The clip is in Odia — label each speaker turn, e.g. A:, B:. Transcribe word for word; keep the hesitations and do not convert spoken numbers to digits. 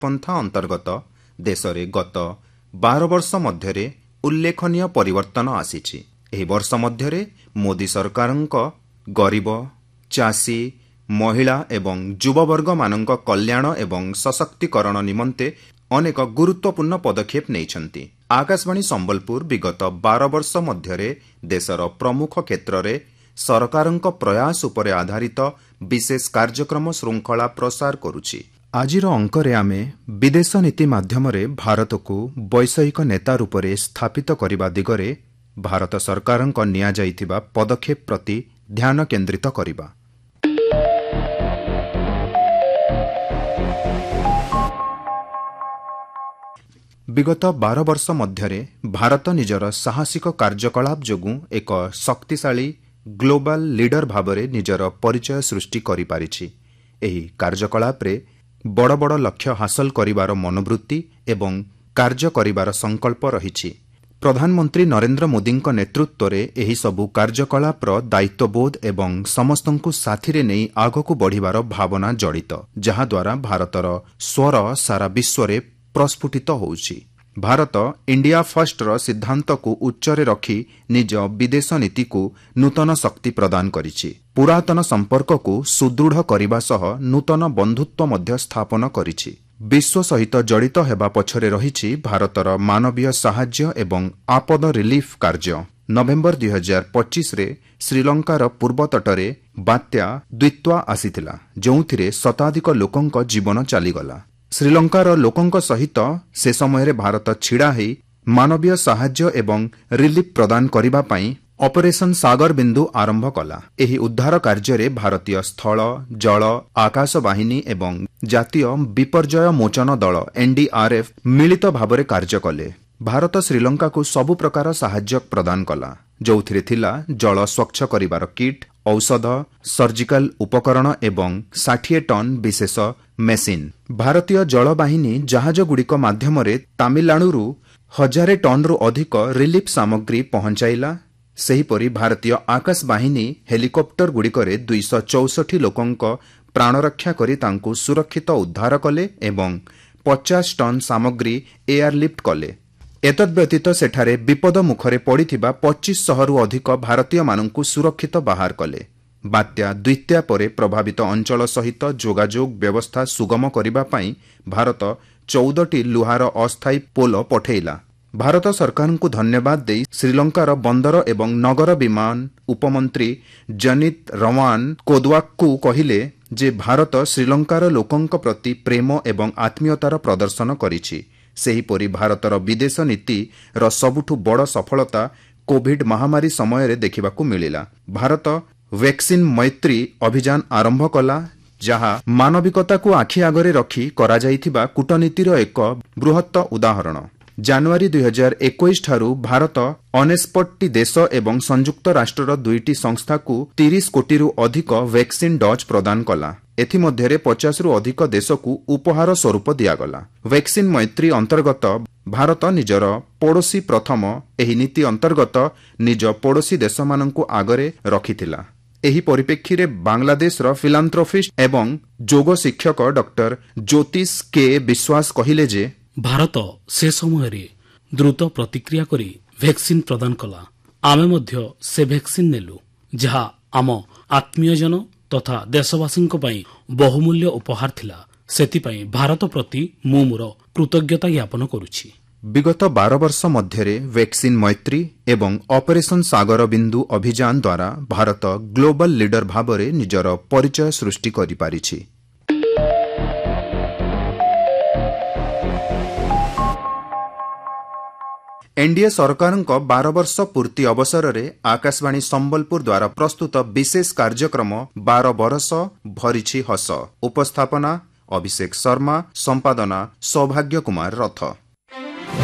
A: ପନ୍ଥା ଅନ୍ତର୍ଗତ ଦେଶରେ ଗତ ବାର ବର୍ଷ ମଧ୍ୟରେ ଉଲ୍ଲେଖନୀୟ ପରିବର୍ତ୍ତନ ଆସିଛି। ଏହି ବର୍ଷ ମଧ୍ୟରେ ମୋଦି ସରକାରଙ୍କ ଗରିବ, ଚାଷୀ, ମହିଳା ଏବଂ ଯୁବବର୍ଗମାନଙ୍କ କଲ୍ୟାଣ ଏବଂ ସଶକ୍ତିକରଣ ନିମନ୍ତେ ଅନେକ ଗୁରୁତ୍ୱପୂର୍ଣ୍ଣ ପଦକ୍ଷେପ ନେଇଛନ୍ତି। ଆକାଶବାଣୀ ସମ୍ବଲପୁର ବିଗତ ବାର ବର୍ଷ ମଧ୍ୟରେ ଦେଶର ପ୍ରମୁଖ କ୍ଷେତ୍ରରେ ସରକାରଙ୍କ ପ୍ରୟାସ ଉପରେ ଆଧାରିତ ବିଶେଷ କାର୍ଯ୍ୟକ୍ରମ ଶୃଙ୍ଖଳା ପ୍ରସାର କରୁଛି। ଆଜିର ଅଙ୍କରେ ଆମେ ବିଦେଶ ନୀତି ମାଧ୍ୟମରେ ଭାରତକୁ ବୈଷୟିକ ନେତା ରୂପରେ ସ୍ଥାପିତ କରିବା ଦିଗରେ ଭାରତ ସରକାରଙ୍କ ନିଆଯାଇଥିବା ପଦକ୍ଷେପ ପ୍ରତି ଧ୍ୟାନ କେନ୍ଦ୍ରିତ କରିବା। ବିଗତ ବାର ବର୍ଷ ମଧ୍ୟରେ ଭାରତ ନିଜର ସାହସିକ କାର୍ଯ୍ୟକଳାପ ଯୋଗୁଁ ଏକ ଶକ୍ତିଶାଳୀ ଗ୍ଲୋବାଲ ଲିଡର ଭାବରେ ନିଜର ପରିଚୟ ସୃଷ୍ଟି କରିପାରିଛି। ଏହି କାର୍ଯ୍ୟକଳାପରେ ବଡ଼ ବଡ଼ ଲକ୍ଷ୍ୟ ହାସଲ କରିବାର ମନୋବୃତ୍ତି ଏବଂ କାର୍ଯ୍ୟ କରିବାର ସଂକଳ୍ପ ରହିଛି। ପ୍ରଧାନମନ୍ତ୍ରୀ ନରେନ୍ଦ୍ର ମୋଦିଙ୍କ ନେତୃତ୍ୱରେ ଏହିସବୁ କାର୍ଯ୍ୟକଳାପର ଦାୟିତ୍ୱବୋଧ ଏବଂ ସମସ୍ତଙ୍କୁ ସାଥିରେ ନେଇ ଆଗକୁ ବଢ଼ିବାର ଭାବନା ଜଡ଼ିତ, ଯାହାଦ୍ୱାରା ଭାରତର ସ୍ୱର ସାରା ବିଶ୍ୱରେ ପ୍ରସ୍ଫୁଟିତ ହେଉଛି। ଭାରତ ଇଣ୍ଡିଆ ଫର୍ଷ୍ଟର ସିଦ୍ଧାନ୍ତକୁ ଉଚ୍ଚରେ ରଖି ନିଜ ବିଦେଶ ନୀତିକୁ ନୂତନ ଶକ୍ତି ପ୍ରଦାନ କରିଛି। ପୁରାତନ ସମ୍ପର୍କକୁ ସୁଦୃଢ଼ କରିବା ସହ ନୂତନ ବନ୍ଧୁତ୍ୱ ମଧ୍ୟ ସ୍ଥାପନ କରିଛି। ବିଶ୍ୱ ସହିତ ଜଡ଼ିତ ହେବା ପଛରେ ରହିଛି ଭାରତର ମାନବୀୟ ସାହାଯ୍ୟ ଏବଂ ଆପଦ ରିଲିଫ କାର୍ଯ୍ୟ। ନଭେମ୍ବର ଦୁଇ ହଜାର ପଚିଶରେ ଶ୍ରୀଲଙ୍କାର ପୂର୍ବତଟରେ ବାତ୍ୟା ଦ୍ୱିତ୍ୱା ଆସିଥିଲା, ଯେଉଁଥିରେ ଶତାଧିକ ଲୋକଙ୍କ ଜୀବନ ଚାଲିଗଲା। ଶ୍ରୀଲଙ୍କାର ଲୋକଙ୍କ ସହିତ ସେ ସମୟରେ ଭାରତ ଛିଡ଼ା ହୋଇ ମାନବୀୟ ସାହାଯ୍ୟ ଏବଂ ରିଲିଫ ପ୍ରଦାନ କରିବା ପାଇଁ ଅପରେସନ ସାଗର ବିନ୍ଦୁ ଆରମ୍ଭ କଲା। ଏହି ଉଦ୍ଧାର କାର୍ଯ୍ୟରେ ଭାରତୀୟ ସ୍ଥଳ, ଜଳ, ଆକାଶ ବାହିନୀ ଏବଂ ଜାତୀୟ ବିପର୍ଯ୍ୟୟ ମୋଚନ ଦଳ ଏନ୍ଡିଆର୍ଏଫ୍ ମିଳିତ ଭାବରେ କାର୍ଯ୍ୟ କଲେ। ଭାରତ ଶ୍ରୀଲଙ୍କାକୁ ସବୁ ପ୍ରକାର ସାହାଯ୍ୟ ପ୍ରଦାନ କଲା, ଯେଉଁଥିରେ ଥିଲା ଜଳ ସ୍ୱଚ୍ଛ କରିବାର କିଟ୍, ଔଷଧ, ସର୍ଜିକାଲ ଉପକରଣ ଏବଂ ଷାଠିଏ ଟନ୍ ବିଶେଷ ମେସିନ୍। ଭାରତୀୟ ଜଳବାହିନୀ ଜାହାଜଗୁଡ଼ିକ ମାଧ୍ୟମରେ ତାମିଲନାଡୁରୁ ହଜାରେ ଟନ୍ରୁ ଅଧିକ ରିଲିଫ ସାମଗ୍ରୀ ପହଞ୍ଚାଇଲା। ସେହିପରି ଭାରତୀୟ ଆକାଶ ବାହିନୀ ହେଲିକପ୍ଟରଗୁଡ଼ିକରେ ଦୁଇଶହ ଚଉଷଠି ଲୋକଙ୍କ ପ୍ରାଣରକ୍ଷା କରି ତାଙ୍କୁ ସୁରକ୍ଷିତ ଉଦ୍ଧାର କଲେ ଏବଂ ପଚାଶ ଟନ୍ ସାମଗ୍ରୀ ଏୟାରଲିଫ୍ଟ କଲେ। ଏତଦ୍ବ୍ୟତୀତ ସେଠାରେ ବିପଦ ମୁଖରେ ପଡ଼ିଥିବା ପଚିଶ ଶହରୁ ଅଧିକ ଭାରତୀୟମାନଙ୍କୁ ସୁରକ୍ଷିତ ବାହାର କଲେ। ବାତ୍ୟା ଦ୍ୱିତୀୟା ପରେ ପ୍ରଭାବିତ ଅଞ୍ଚଳ ସହିତ ଯୋଗାଯୋଗ ବ୍ୟବସ୍ଥା ସୁଗମ କରିବା ପାଇଁ ଭାରତ ଚଉଦଟି ଲୁହାର ଅସ୍ଥାୟୀ ପୋଲ ପଠାଇଲା। ଭାରତ ସରକାରଙ୍କୁ ଧନ୍ୟବାଦ ଦେଇ ଶ୍ରୀଲଙ୍କାର ବନ୍ଦର ଏବଂ ନଗର ବିମାନ ଉପମନ୍ତ୍ରୀ ଜନିତ ରୱାନ କୋଦୱାକକୁ କହିଲେ ଯେ ଭାରତ ଶ୍ରୀଲଙ୍କାର ଲୋକଙ୍କ ପ୍ରତି ପ୍ରେମ ଏବଂ ଆତ୍ମୀୟତାର ପ୍ରଦର୍ଶନ କରିଛି। ସେହିପରି ଭାରତର ବିଦେଶ ନୀତିର ସବୁଠୁ ବଡ଼ ସଫଳତା କୋଭିଡ୍ ମହାମାରୀ ସମୟରେ ଦେଖିବାକୁ ମିଳିଲା। ଭାରତ ଭ୍ୟାକ୍ସିନ୍ ମୈତ୍ରୀ ଅଭିଯାନ ଆରମ୍ଭ କଲା, ଯାହା ମାନବିକତାକୁ ଆଖି ଆଗରେ ରଖି କରାଯାଇଥିବା କୂଟନୀତିର ଏକ ବୃହତ୍ତ ଉଦାହରଣ। ଜାନୁଆରୀ ଦୁଇ ହଜାର ଏକୋଇଶ ଠାରୁ ଭାରତ ଅନେଶପଟଟି ଦେଶ ଏବଂ ସଂଯୁକ୍ତ ରାଷ୍ଟ୍ରର ଦୁଇଟି ସଂସ୍ଥାକୁ ତିରିଶ କୋଟିରୁ ଅଧିକ ଭ୍ୟାକ୍ସିନ୍ ଡୋଜ୍ ପ୍ରଦାନ କଲା। ଏଥିମଧ୍ୟରେ ପଚାଶରୁ ଅଧିକ ଦେଶକୁ ଉପହାର ସ୍ୱରୂପ ଦିଆଗଲା। ଭ୍ୟାକ୍ସିନ୍ ମୈତ୍ରୀ ଅନ୍ତର୍ଗତ ଭାରତ ନିଜର ପଡ଼ୋଶୀ ପ୍ରଥମ ଏହି ନୀତି ଅନ୍ତର୍ଗତ ନିଜ ପଡ଼ୋଶୀ ଦେଶମାନଙ୍କୁ ଆଗରେ ରଖିଥିଲା। ଏହି ପରିପ୍ରେକ୍ଷୀରେ ବାଂଲାଦେଶର ଫିଲାନ୍ଥ୍ରୋପିଷ୍ଟ ଏବଂ ଯୋଗ ଶିକ୍ଷକ ଡକ୍ଟର ଜ୍ୟୋତିଷ କେ ବିଶ୍ୱାସ କହିଲେ ଯେ
B: ଭାରତ ସେ ସମୟରେ ଦ୍ରୁତ ପ୍ରତିକ୍ରିୟା କରି ଭ୍ୟାକ୍ସିନ୍ ପ୍ରଦାନ କଲା। ଆମେ ମଧ୍ୟ ସେ ଭ୍ୟାକ୍ସିନ୍ ନେଲୁ, ଯାହା ଆମ ଆତ୍ମୀୟଜନ ତଥା ଦେଶବାସୀଙ୍କ ପାଇଁ ବହୁମୂଲ୍ୟ ଉପହାର ଥିଲା। ସେଥିପାଇଁ ଭାରତ ପ୍ରତି ମୁଁ ମୋର କୃତଜ୍ଞତା ଜ୍ଞାପନ କରୁଛି।
A: ବିଗତ ବାର ବର୍ଷ ମଧ୍ୟରେ ଭ୍ୟାକ୍ସିନ୍ ମୈତ୍ରୀ ଏବଂ ଅପରେସନ ସାଗର ବିନ୍ଦୁ ଅଭିଯାନ ଦ୍ୱାରା ଭାରତ ଗ୍ଲୋବାଲ ଲିଡର ଭାବରେ ନିଜର ପରିଚୟ ସୃଷ୍ଟି କରିପାରିଛି। ଏନ୍ଡିଏ ସରକାରଙ୍କ ବାର ବର୍ଷ ପୂର୍ତ୍ତି ଅବସରରେ ଆକାଶବାଣୀ ସମ୍ବଲପୁର ଦ୍ୱାରା ପ୍ରସ୍ତୁତ ବିଶେଷ କାର୍ଯ୍ୟକ୍ରମ ବାର ବରଷ ଭରିଛି ହସ। ଉପସ୍ଥାପନା ଅଭିଷେକ ଶର୍ମା, ସମ୍ପାଦନା ସୌଭାଗ୍ୟ କୁମାର ରଥ।